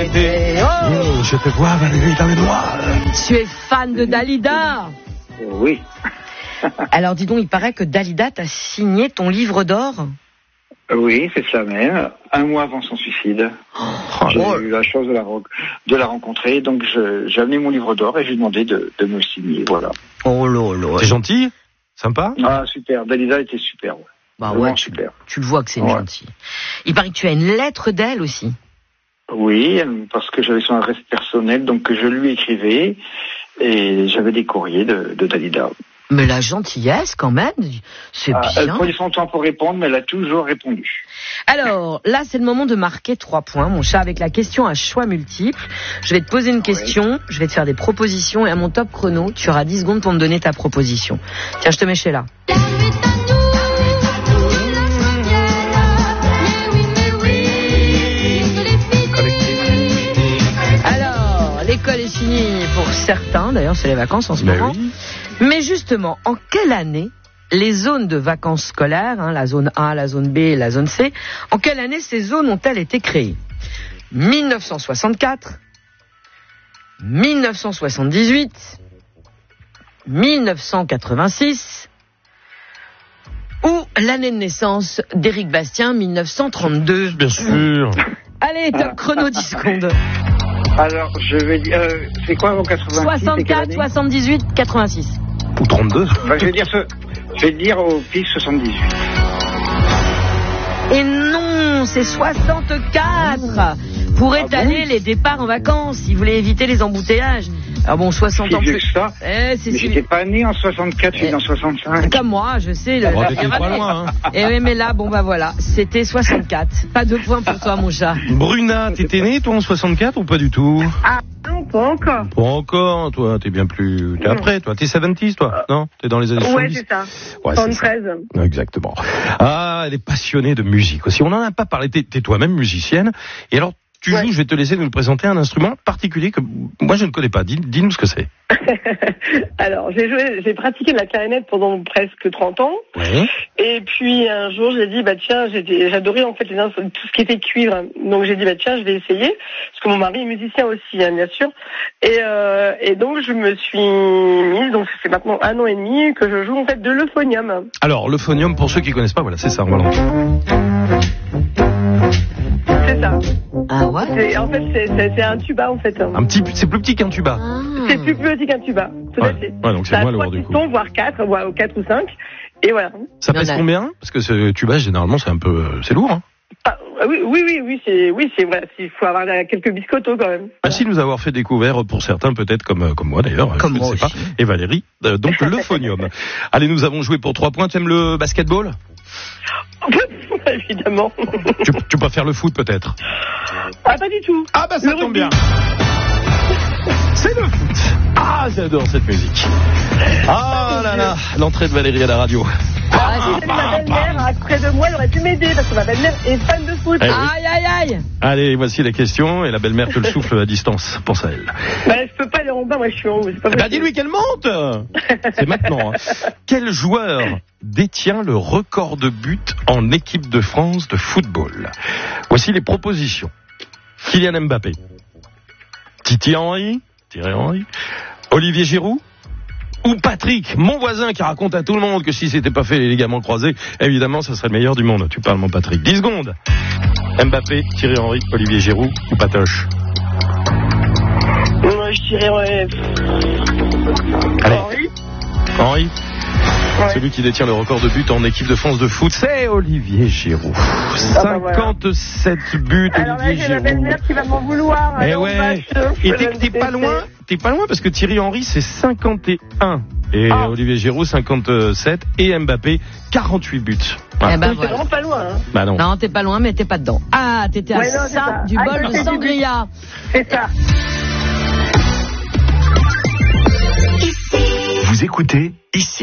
été. Oh, je te vois, Valérie, dans les noirs. Tu es fan de Dalida? Oui. Alors dis donc, il paraît que Dalida t'a signé ton livre d'or. Oui, c'est ça même. Un mois avant son suicide. J'ai eu la chance de la rencontrer, donc j'ai amené mon livre d'or et j'ai demandé de me le signer, voilà. Oh là là. C'est gentil? Sympa? Ah, super. Dalida était super, ouais. Bah vraiment ouais, super. Tu le vois que c'est une gentille. Il paraît que tu as une lettre d'elle aussi. Oui, parce que j'avais son adresse personnelle, donc je lui écrivais et j'avais des courriers de Dalida. Mais la gentillesse, quand même, c'est bien. Elle prenait son temps pour répondre, mais elle a toujours répondu. Alors, là, c'est le moment de marquer 3 points, mon chat, avec la question à choix multiples. Je vais te poser une question, je vais te faire des propositions, et à mon top chrono, tu auras 10 secondes pour me donner ta proposition. Tiens, je te mets chez là. Alors, l'école est finie pour certains, d'ailleurs, c'est les vacances en ce moment. Oui. Mais justement, en quelle année les zones de vacances scolaires, la zone A, la zone B et la zone C, en quelle année ces zones ont-elles été créées? 1964, 1978, 1986 ou l'année de naissance d'Éric Bastien, 1932? Bien sûr. Allez, top chrono, 10 secondes. Alors, je vais dire... c'est quoi avant 86? 64, 78, 86. Ou 32. Enfin, je vais dire au pif 78. Et non, c'est 64 pour étaler les départs en vacances, si vous voulez éviter les embouteillages. Alors bon, 60 ans plus. Que ça. C'est mais j'étais pas né en 64, je suis en 65. Comme moi, je sais. T'étais pas loin, hein. Et oui, mais là, bon bah voilà, c'était 64. Pas de points pour toi, mon chat. Bruna, t'étais né, toi, en 64 ou pas du tout? Ah non, pas encore. Pas encore, toi, t'es bien plus... T'es après, toi. T'es 70s, toi? Non? T'es dans les années 70? Ouais, c'est ça. Ouais, 73. Exactement. Ah, elle est passionnée de musique aussi. On n'en a pas parlé. T'es toi-même musicienne. Et alors, tu joues, je vais te laisser nous présenter un instrument particulier que moi je ne connais pas. Dis-nous ce que c'est. Alors, j'ai pratiqué de la clarinette pendant presque 30 ans. Ouais. Et puis un jour, j'ai dit tiens, j'adorais en fait tout ce qui était cuivre. Donc j'ai dit tiens, je vais essayer parce que mon mari est musicien aussi, hein, bien sûr. Et donc je me suis mise. Donc ça fait maintenant 1 an et demi que je joue en fait de l'euphonium. Alors l'euphonium, pour ceux qui connaissent pas, voilà, c'est ça. Voilà. C'est ça. Ah ouais. En fait, c'est un tuba en fait. C'est plus petit qu'un tuba. C'est plus petit qu'un tuba. Tout à fait. Ouais, donc c'est moins lourd du coup. Voire 4 ou 5. Et voilà. Ça pèse combien? Parce que ce tuba, généralement, c'est lourd. Hein. Ah, oui, c'est voilà, il faut avoir quelques biscottos quand même. Merci de nous avoir fait découvrir pour certains, peut-être comme moi d'ailleurs, comme je ne sais pas. Et Valérie, donc l'euphonium. Allez, nous avons joué pour 3 points. Tu aimes le basketball? Évidemment. Tu préfères le foot peut-être? Ah, pas du tout. Ah bah ça tombe bien. C'est le foot. Ah, j'adore cette musique. Ah là là, l'entrée de Valérie à la radio. Si ma belle-mère près de moi, elle aurait pu m'aider parce que ma belle-mère est fan de foot. Eh oui. Aïe, aïe, aïe. Allez, voici les questions et la belle-mère te le souffle à distance. Pense à elle. Je peux pas aller en bas, moi je suis en haut. Dis-lui qu'elle monte. C'est maintenant. Hein. Quel joueur détient le record de buts en équipe de France de football? Voici les propositions. Kylian Mbappé, Thierry Henry, Olivier Giroud ou Patrick, mon voisin qui raconte à tout le monde que si c'était pas fait les ligaments croisés, évidemment, ça serait le meilleur du monde. Tu parles, mon Patrick. 10 secondes. Mbappé, Thierry Henry, Olivier Giroud ou Patoche? Moi, je dirais Henry. Ouais. Celui qui détient le record de buts en équipe de France de foot, c'est Olivier Giroud. 57 buts, alors Olivier là, j'ai Giroud. la belle-mère qui va m'en vouloir. Eh ouais. Et t'es pas loin parce que Thierry Henry, c'est 51. Et Olivier Giroud, 57. Et Mbappé, 48 buts. Voilà. C'est vraiment pas loin. Hein. Bah non. Non, t'es pas loin, mais t'es pas dedans. Ah, t'étais à ça du bol de sangria. C'est ça. Vous écoutez ici.